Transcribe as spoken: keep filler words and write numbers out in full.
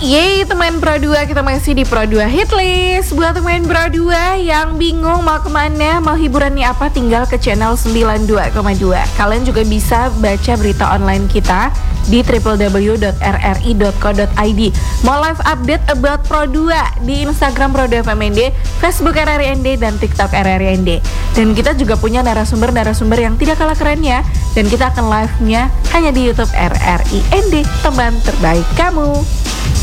Yeay teman Pro dua, kita masih di Pro dua Hitlist. Buat teman Pro dua yang bingung mau kemana, mau hiburannya apa, tinggal ke channel sembilan puluh dua koma dua. Kalian juga bisa baca berita online kita di w w w dot r r i dot co dot i d. Mau live update about Pro dua di Instagram Pro dua F M N D, Facebook R R I N D, dan TikTok R R I N D. Dan kita juga punya narasumber-narasumber yang tidak kalah kerennya. Dan kita akan live-nya hanya di YouTube R R I N D, teman terbaik kamu.